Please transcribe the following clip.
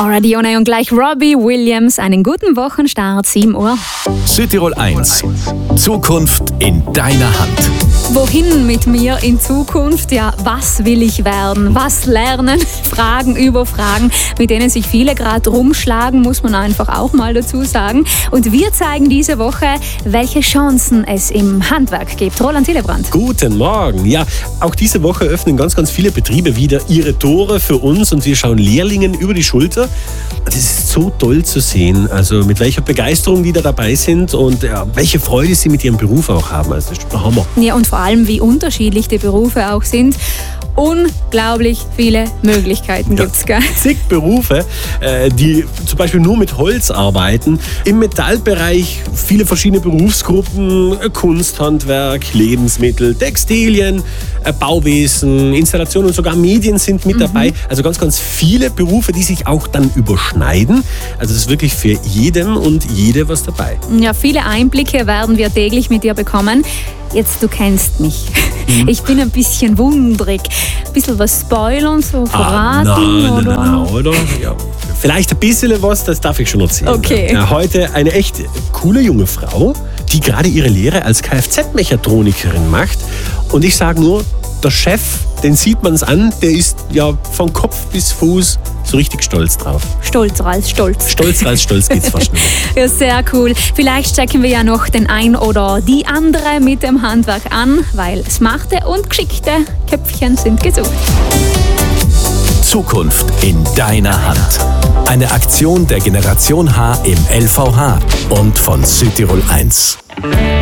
Radio und gleich Robbie Williams. Einen guten Wochenstart, 7 Uhr. Südtirol 1. Zukunft in deiner Hand. Wohin mit mir in Zukunft? Ja, was will ich werden? Was lernen? Fragen über Fragen, mit denen sich viele gerade rumschlagen, muss man einfach auch mal dazu sagen. Und wir zeigen diese Woche, welche Chancen es im Handwerk gibt. Roland Hillebrand. Guten Morgen. Ja, auch diese Woche öffnen ganz viele Betriebe wieder ihre Tore für uns und wir schauen Lehrlingen über die Schulter. Das ist so toll zu sehen, also mit welcher Begeisterung die da dabei sind und ja, welche Freude sie mit ihrem Beruf auch haben. Also das ist der Hammer. Ja, und vor allem, wie unterschiedlich die Berufe auch sind. Unglaublich viele Möglichkeiten gibt's, gell? Zig Berufe, die zum Beispiel nur mit Holz arbeiten. Im Metallbereich viele verschiedene Berufsgruppen, Kunsthandwerk, Lebensmittel, Textilien, Bauwesen, Installation und sogar Medien sind mit dabei. Also ganz viele Berufe, die sich auch dann überschneiden. Also das ist wirklich für jeden und jede was dabei. Ja, viele Einblicke werden wir täglich mit dir bekommen. Jetzt, du kennst mich. Ich bin ein bisschen wundrig. Ein bisschen was spoilern, so verraten? Nein, oder? Ja, vielleicht ein bisschen was, das darf ich schon erzählen. Okay. Ja, heute eine echt coole junge Frau, die gerade ihre Lehre als Kfz-Mechatronikerin macht. Und ich sage nur, der Chef, den sieht man es an, der ist ja von Kopf bis Fuß so richtig stolz drauf. Stolzer als stolz. Stolzer als stolz geht's fast nicht. Ja, sehr cool. Vielleicht stecken wir ja noch den ein oder die andere mit dem Handwerk an, weil smarte und geschickte Köpfchen sind gesucht. Zukunft in deiner Hand. Eine Aktion der Generation H im LVH und von Südtirol 1.